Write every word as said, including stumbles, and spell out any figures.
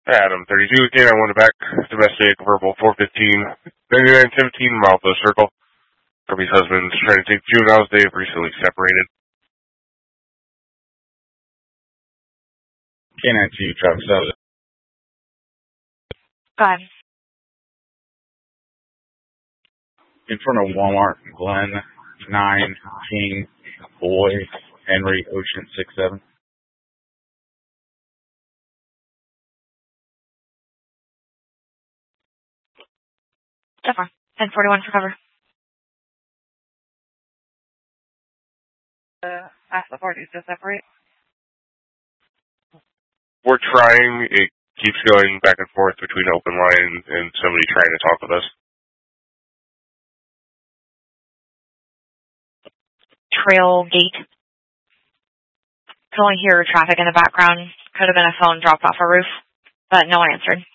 Adam, thirty-two, again, I want it back. Domestic, verbal, four fifteen, ninety-nine seventeen, Malpo Circle. Kirby's husband's trying to take juveniles. They have recently separated. Canine two, Travis seven. Five. In front of Walmart, Glen, nine, King, Boy, Henry, Ocean, six seven. Stefan, ten forty-one for cover. Uh, ask the parties to separate. We're trying. It keeps going back and forth between open line and somebody trying to talk with us. Trail gate. Could only hear traffic in the background. Could have been a phone dropped off a roof, but no one answered.